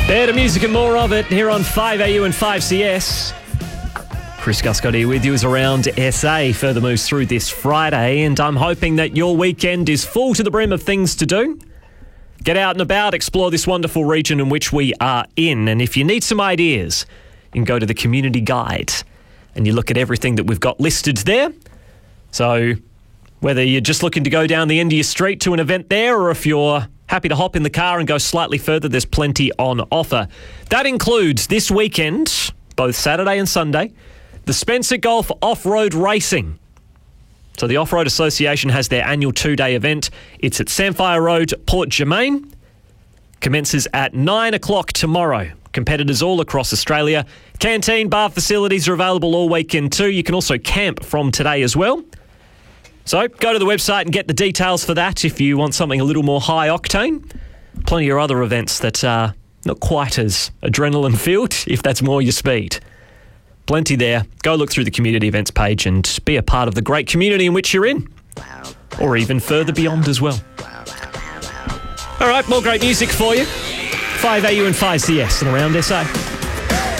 Better music and more of it here on 5AU and 5CS. Chris Guscott here with you as Around SA further moves through this Friday, and I'm hoping that your weekend is full to the brim of things to do. Get out and about, explore this wonderful region in which we are in, and if you need some ideas, you can go to the community guide and you look at everything that we've got listed there. So whether you're just looking to go down the end of your street to an event there, or if you're happy to hop in the car and go slightly further, there's plenty on offer. That includes this weekend, both Saturday and Sunday, the Spencer Golf Off-Road Racing. So the Off-Road Association has their annual 2-day event. It's at Samphire Road, Port Germain. Commences at 9 o'clock tomorrow. Competitors all across Australia. Canteen, bar facilities are available all weekend too. You can also camp from today as well. So go to the website and get the details for that if you want something a little more high octane. Plenty of other events that are not quite as adrenaline-filled, if that's more your speed. Plenty there. Go look through the community events page and be a part of the great community in which you're in. Or even further beyond as well. All right, more great music for you. 5AU and 5CS and Around SA.